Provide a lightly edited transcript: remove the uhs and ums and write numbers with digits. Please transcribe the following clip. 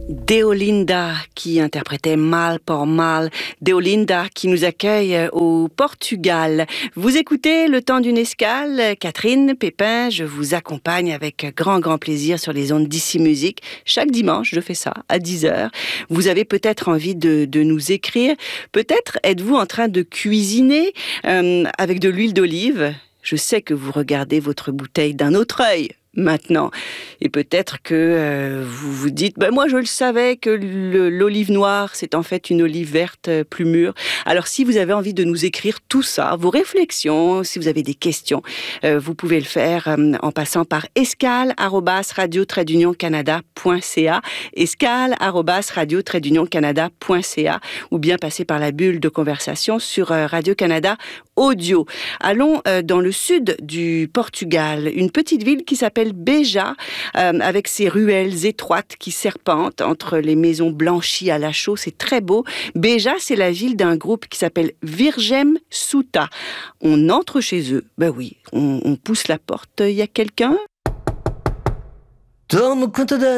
Deolinda qui interprétait Mal por Mal. Deolinda qui nous accueille au Portugal. Vous écoutez Le Temps d'une Escale. Catherine Pépin, je vous accompagne avec grand plaisir sur les ondes d'Ici Musique. Chaque dimanche, je fais ça à 10h. Vous avez peut-être envie de nous écrire. Peut-être êtes-vous en train de cuisiner avec de l'huile d'olive. Je sais que vous regardez votre bouteille d'un autre œil maintenant. Et peut-être que vous vous dites, moi je le savais que l'olive noire, c'est en fait une olive verte plus mûre. Alors si vous avez envie de nous écrire tout ça, vos réflexions, si vous avez des questions, vous pouvez le faire en passant par escale@radio-canada.ca, escale@radio-canada.ca, ou bien passer par la bulle de conversation sur Radio-Canada Audio. Allons dans le sud du Portugal, une petite ville qui s'appelle Beja, avec ses ruelles étroites qui serpentent entre les maisons blanchies à la chaux. C'est très beau. Beja, c'est la ville d'un groupe qui s'appelle Virgem Suta. On entre chez eux. Oui, on pousse la porte. Il y a quelqu'un ? Tome conta